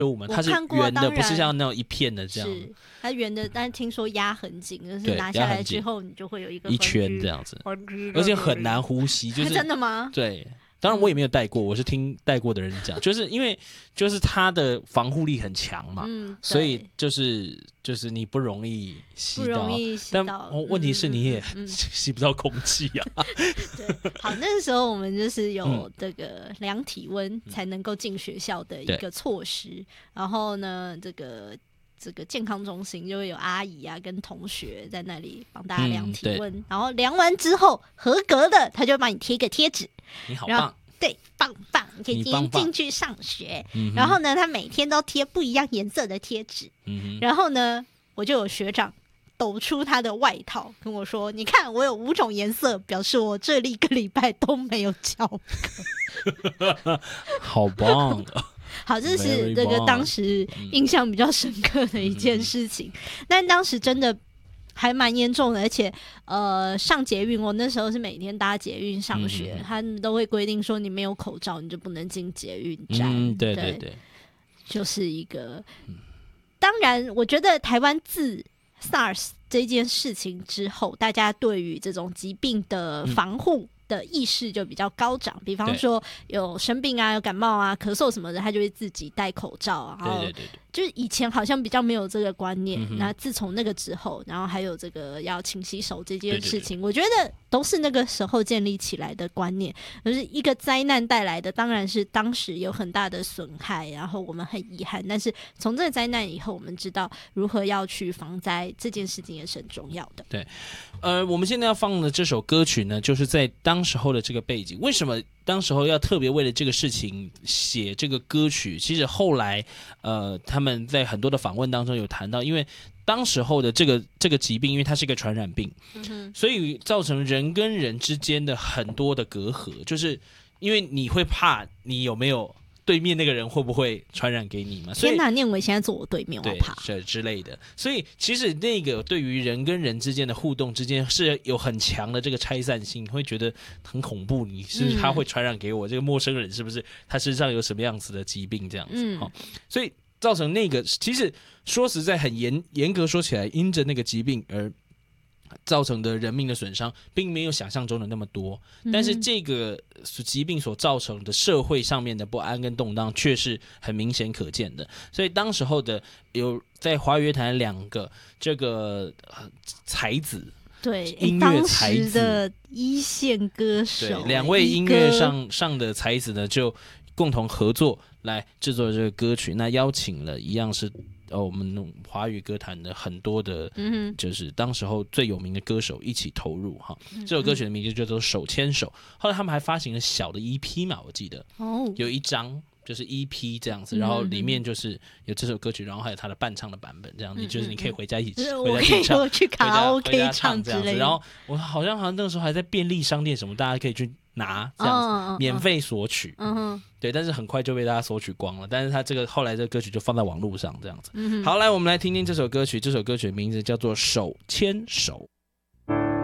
物吗？它是看过圆的， 当然不是像那种一片的这样。 是它圆的，但是听说压很紧，就是对拿下来之后你就会有一个一圈这样子，而且很难呼吸，就是真的吗？ 对。当然我也没有戴过，我是听戴过的人讲，就是因为就是它的防护力很强嘛，所以就是你不容易吸到，但问题是你也吸不到空气啊。 对，好，那时候我们就是有这个量体温才能够进学校的一个措施，然后呢，这个健康中心就会有阿姨啊跟同学在那里帮大家量体温，然后量完之后合格的，他就会帮你贴一个贴纸。 你好棒， 对，棒棒，你可以进去上学。然后呢，他每天都贴不一样颜色的贴纸。然后呢，我就有学长抖出他的外套跟我说：“你看，我有5种颜色，表示我这1个礼拜都没有教课。” 好棒的。 好，这是这个当时印象比较深刻的一件事情。但当时真的还蛮严重的，而且上捷运，我那时候是每天搭捷运上学，他们都会规定说你没有口罩你就不能进捷运站。 对对对， 就是一个。当然，我觉得台湾自 SARS 这件事情之后，大家对于这种疾病的防护的意识就比较高涨，比方说有生病啊、有感冒啊、咳嗽什么的，他就会自己戴口罩啊。 对， 就是以前好像比较没有这个观念，那自从那个之后，然后还有这个要勤洗手这件事情，我觉得都是那个时候建立起来的观念。就是一个灾难带来的，当然是当时有很大的损害，然后我们很遗憾。但是从这个灾难以后，我们知道如何要去防灾，这件事情也是很重要的。 对，我们现在要放的这首歌曲呢，就是在当时候的这个背景。为什么当时候要特别为了这个事情写这个歌曲？其实后来他们在很多的访问当中有谈到，因为当时候的这个疾病，因为它是一个传染病，所以造成人跟人之间的很多的隔阂，就是因为你会怕你有没有对面那个人会不会传染给你嘛？ 天哪，念伟现在坐我对面，我怕是之类的。所以其实那个对于人跟人之间的互动之间是有很强的这个拆散性，你会觉得很恐怖。你是不是他会传染给我？这个陌生人是不是他身上有什么样子的疾病这样子？所以造成那个其实说实在很严格说起来，因着那个疾病而造成的人命的损伤并没有想象中的那么多，但是这个疾病所造成的社会上面的不安跟动荡却是很明显可见的。所以当时候的有在华语乐坛2个这个才子， 对， 音乐才子当时的一线歌手， 对，2位音乐上的才子呢，就共同合作来制作这个歌曲。那邀请了一样是我们华语歌坛的很多的，就是当时候最有名的歌手一起投入哈。这首歌曲的名字叫做《手牵手》。后来他们还发行了小的 EP 嘛，我记得有一张就是 EP 这样子，然后里面就是有这首歌曲，然后还有他的伴唱的版本这样子，就是你可以回家一起唱， 我去卡拉 OK 唱之类的。 然后我好像那个时候还在便利商店什么，大家可以去拿这样子，免费索取。对，但是很快就被大家索取光了。但是他这个后来这个歌曲就放在网络上这样子。好，来我们来听听这首歌曲。这首歌曲的名字叫做《手牵手》。